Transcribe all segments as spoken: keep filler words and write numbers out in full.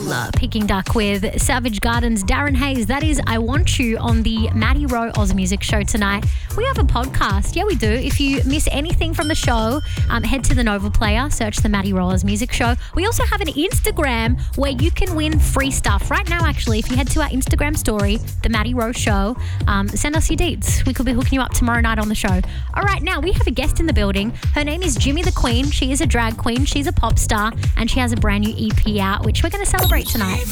Midler. Peking Duck with Savage Garden's Darren Hayes. That is I Want You on the Maddie Rowe Oz Music Show tonight. We have a podcast. Yeah, we do. If you miss anything from the show, um, head to the Nova Player, search the Maddie Rowe Oz Music Show. We also have an Instagram where you can win free stuff. Right now, actually, if you head to our Instagram story, the Maddie Rowe Show, um, send us your deets. We could be hooking you up tomorrow night on the show. All right, now we have a guest in the building. Her name is Jimmy the Queen. She is a drag queen. She's a pop star, and she has a brand new E P out, which we're going to celebrate tonight.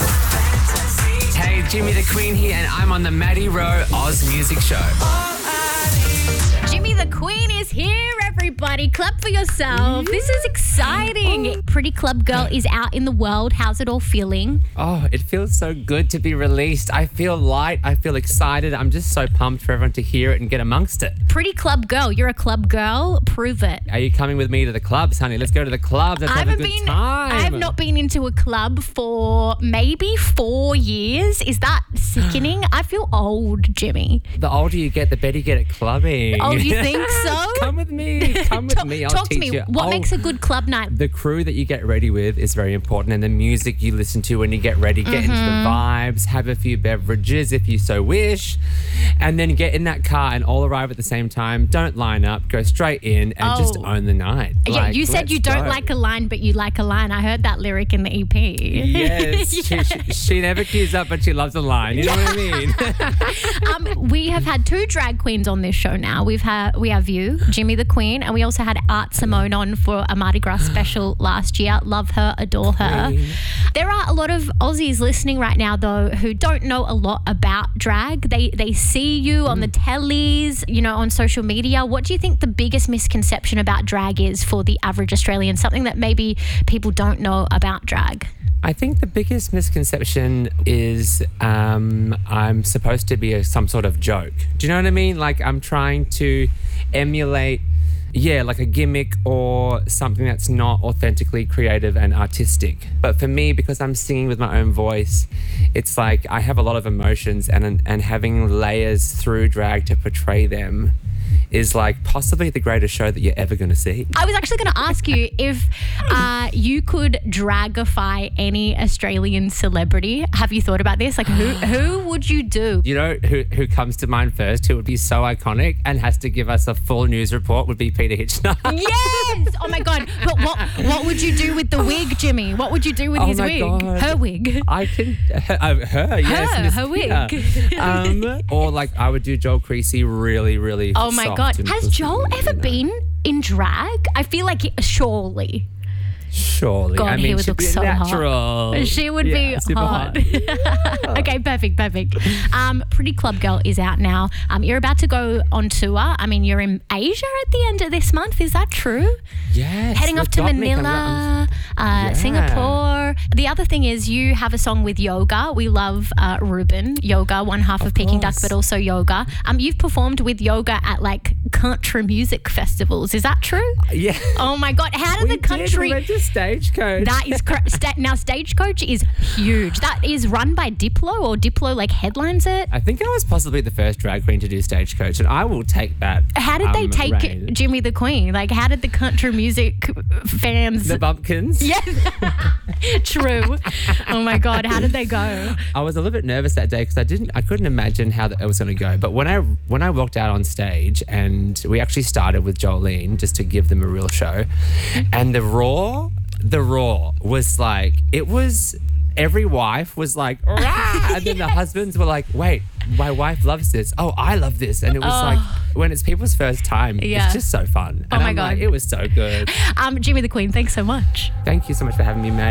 Hey, Jimmy the Queen here, and I'm on the Maddie Rowe Oz Music Show. Jimmy the Queen is here, everybody. Clap for yourself. Yeah. This is exciting. Oh. Pretty Club Girl is out in the world. How's it all feeling? Oh, it feels so good to be released. I feel light. I feel excited. I'm just so pumped for everyone to hear it and get amongst it. Pretty Club Girl. You're a club girl. Prove it. Are you coming with me to the clubs, honey? Let's go to the clubs. Let's I have a good been, time. I have not been into a club for maybe four years. Is that sickening? I feel old, Jimmy. The older you get, the better you get at clubbing. Oh, you think so? Come with me. Come with talk, me. I'll talk teach to me. you. What oh, makes a good club night? The crew that you get ready with is very important, and the music you listen to when you get ready. Get Mm-hmm. into the vibes, have a few beverages if you so wish, and then get in that car and all arrive at the same time. Don't line up. Go straight in and Oh. just own the night. Yeah, Like, you said let's you don't go. like a line, but you like a line. I heard that lyric in the E P. Yes, Yeah. she, she, she never queues up, but she loves a line. You know what I mean? um, we have had two drag queens on this show now. We've had we have you, Jimmy the Queen, and we also had Art Simone on for a Mardi Gras special last year. Love her, adore her. Queen. There are a lot of Aussies listening right now, though, who don't know a lot about drag. They they see you on the tellies, you know, on social media. What do you think the biggest misconception about drag is for the average Australian? Something that maybe people don't know about drag? I think the biggest misconception is um, I'm supposed to be a, some sort of joke. Do you know what I mean? Like I'm trying to emulate, yeah, like a gimmick or something that's not authentically creative and artistic. But for me, because I'm singing with my own voice, it's like I have a lot of emotions, and and having layers through drag to portray them is like possibly the greatest show that you're ever going to see. I was actually going to ask you if uh, you could dragify any Australian celebrity. Have you thought about this? Like, who who would you do? You know who who comes to mind first, who would be so iconic and has to give us a full news report, would be Peter Hitchner. Yes! Oh my God. But what what would you do with the wig, Jimmy? What would you do with Oh his my wig? God. Her wig. I can, her, uh, her yes, Her, Miss her Peter. wig. Um, or like I would do Joel Creasy really, really Oh my soft God. and Has pussy, Joel ever you know. been in drag? I feel like he, surely. Surely. God, I mean, he would she'd look be so natural. hot. She would Yeah, be super hot. Okay, perfect, perfect. Um, Pretty Club Girl is out now. Um, you're about to go on tour. I mean, you're in Asia at the end of this month. Is that true? Yes. Heading they've off to got me coming Manila, up. uh, Yeah. Singapore. The other thing is you have a song with Yoga. We love uh, Ruben, Yoga, one half of, Of Peking Duck, course. but also Yoga. Um, you've performed with Yoga at like country music festivals. Is that true? Yeah. Oh my God! How did We the country? Did. We went to Stagecoach. That is correct. Sta- now, Stagecoach is huge. That is run by Diplo, or Diplo like headlines it. I think I was possibly the first drag queen to do Stagecoach, and I will take that. How did they um, take reign. Jimmy the Queen? Like, how did the country music fans? The Bumpkins? Yes, true. Oh my God, how did they go? I was a little bit nervous that day because I didn't, I couldn't imagine how it was going to go. But when I when I walked out on stage, and we actually started with Jolene just to give them a real show, and the raw, the raw was like, it was. Every wife was like, "Rah!" And then the husbands were like, wait, my wife loves this. Oh, I love this. And it was Oh. like, when it's people's first time, Yeah. it's just so fun. Oh and my I'm God. like, it was so good. Um, Jimmy the Queen, thanks so much. Thank you so much for having me, Matt.